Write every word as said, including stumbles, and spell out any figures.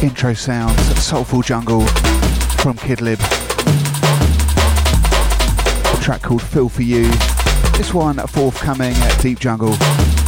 Intro sounds, Soulful Jungle from Kidlib. A track called Feel For You. This one forthcoming at Deep Jungle.